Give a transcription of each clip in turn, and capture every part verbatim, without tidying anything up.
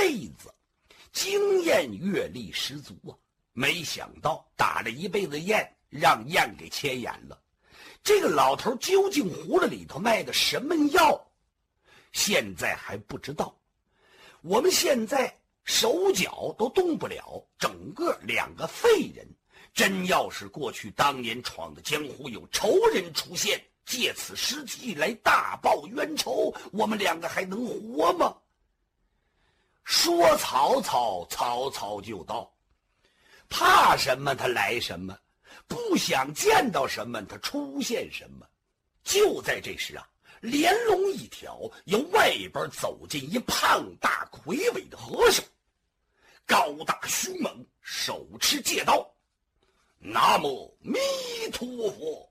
辈子，经验阅历十足啊。没想到打了一辈子雁，让雁给牵眼了。这个老头究竟葫芦里头卖的什么药，现在还不知道。我们现在手脚都动不了，整个两个废人。真要是过去当年闯的江湖有仇人出现，借此时机来大报冤仇，我们两个还能活吗？说曹操，曹操就到。怕什么他来什么，不想见到什么他出现什么。就在这时啊，连笼一条，由外边走进一胖大魁伟的和尚，高大凶猛，手持戒刀。南无弥陀佛。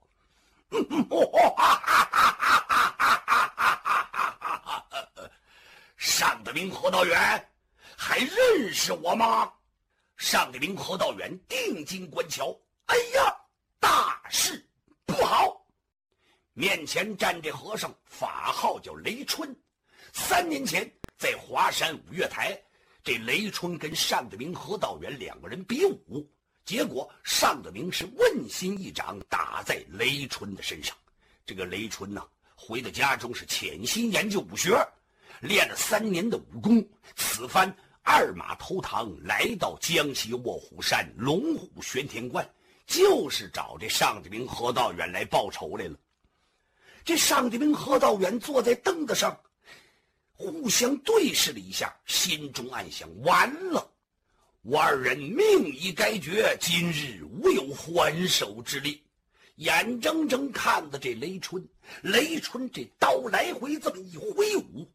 上得明何道远，还认识我吗？上得明何道远定睛观瞧，哎呀，大事不好！面前站着和尚，法号叫雷春。三年前在华山五岳台，这雷春跟上得明何道远两个人比武，结果上得明是问心一掌打在雷春的身上。这个雷春呢、啊，回到家中是潜心研究武学，练了三年的武功。此番二马投唐，来到江西卧虎山龙虎玄天观，就是找这上得明何道远来报仇来了。这上得明何道远坐在凳子上，互相对视了一下，心中暗想：完了，我二人命已该绝，今日无有还手之力。眼睁睁看着这雷春，雷春这刀来回这么一挥舞，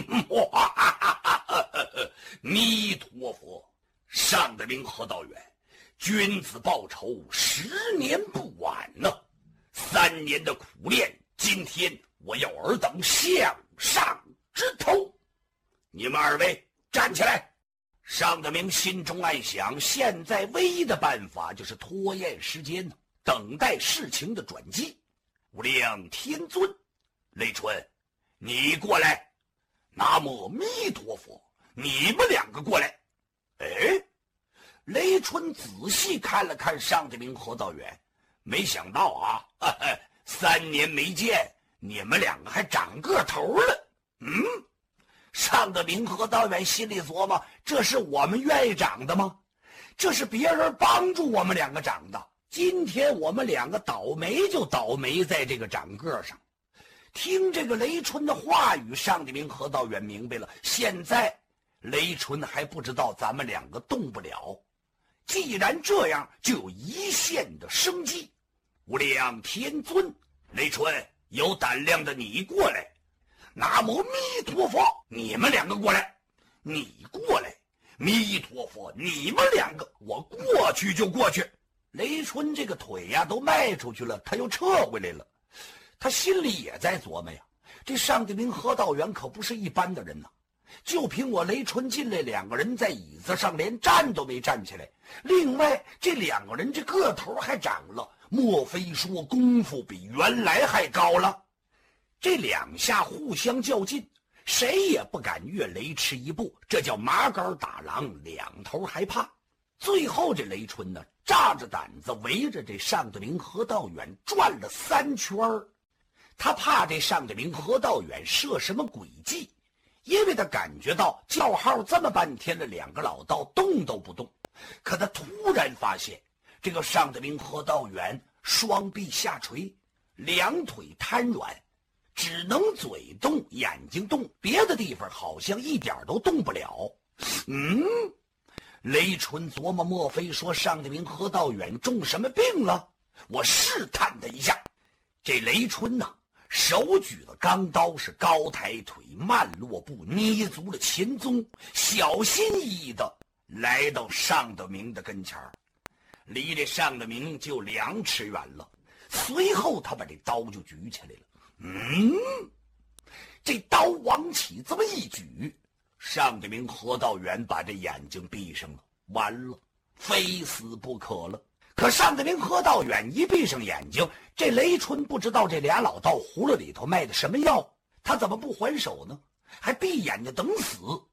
弥陀佛，上得明何道远，君子报仇，十年不晚呢。三年的苦练，今天我要尔等向上之头。你们二位站起来。上得明心中暗想，现在唯一的办法就是拖延时间呢，等待事情的转机。无量天尊，雷春，你过来。南无弥陀佛，你们两个过来。哎，雷春仔细看了看上得明何道远，没想到啊，呵呵，三年没见，你们两个还长个头了。嗯，上得明何道远心里琢磨，这是我们愿意长的吗？这是别人帮助我们两个长的。今天我们两个倒霉就倒霉在这个长个上。听这个雷春的话语，上得明何道远明白了，现在雷春还不知道咱们两个动不了。既然这样，就有一线的生机。无量天尊，雷春，有胆量的你过来。南无弥陀佛，你们两个过来。你过来。弥陀佛，你们两个，我过去就过去。雷春这个腿呀都迈出去了，他又撤回来了。他心里也在琢磨呀，这上得明何道远可不是一般的人呐。就凭我雷春进来，两个人在椅子上连站都没站起来。另外这两个人这个头还长了，莫非说功夫比原来还高了？这两下互相较劲，谁也不敢越雷池一步，这叫麻杆打狼，两头害怕。最后这雷春呢，炸着胆子围着这上得明何道远转了三圈儿。他怕这上得明何道远设什么诡计，因为他感觉到叫号这么半天了，两个老道动都不动。可他突然发现，这个上得明何道远双臂下垂，两腿瘫软，只能嘴动眼睛动，别的地方好像一点都动不了。嗯，雷春琢磨，莫非说上得明何道远中什么病了？我试探他一下。这雷春呐、啊，手举了钢刀，是高抬腿，慢落步，捏足了前踪，小心翼翼的来到上得明的跟前儿，离这上得明就两尺远了。随后他把这刀就举起来了。嗯，这刀往起这么一举，上得明何道远把这眼睛闭上了，完了，非死不可了。可上得明何道远一闭上眼睛，这雷春不知道这俩老道葫芦里头卖的什么药，他怎么不还手呢？还闭眼睛等死。